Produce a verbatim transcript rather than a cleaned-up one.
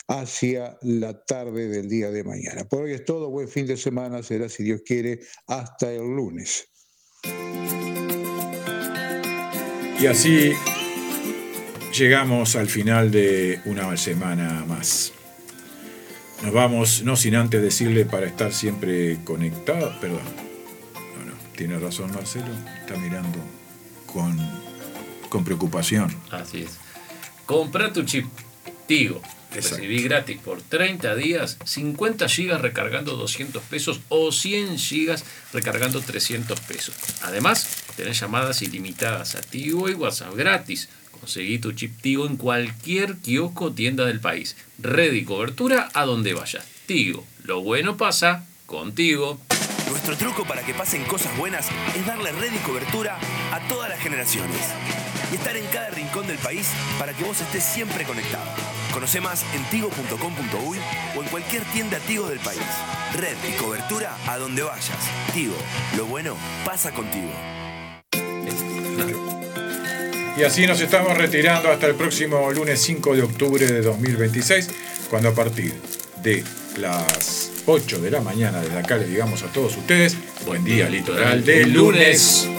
hacia la tarde del día de mañana. Por hoy es todo, buen fin de semana, será si Dios quiere, hasta el lunes. Y así llegamos al final de una semana más. Nos vamos, no sin antes decirle para estar siempre conectado, perdón, no, no, tiene razón Marcelo, está mirando con, con preocupación. Así es. Compra tu chip Tigo. Exacto. Recibí gratis por treinta días, cincuenta gigas recargando doscientos pesos o cien gigas recargando trescientos pesos. Además, tenés llamadas ilimitadas a Tigo y WhatsApp gratis. Conseguí tu chip Tigo en cualquier kiosco o tienda del país. Red y cobertura a donde vayas. Tigo, lo bueno pasa contigo. Nuestro truco para que pasen cosas buenas es darle red y cobertura a todas las generaciones. Y estar en cada rincón del país para que vos estés siempre conectado. Conoce más en tigo punto com punto uy o en cualquier tienda Tigo del país. Red y cobertura a donde vayas. Tigo, lo bueno pasa contigo. Y así nos estamos retirando hasta el próximo lunes cinco de octubre de dos mil veintiséis, cuando a partir de las ocho de la mañana desde acá les digamos a todos ustedes, buen día litoral de lunes.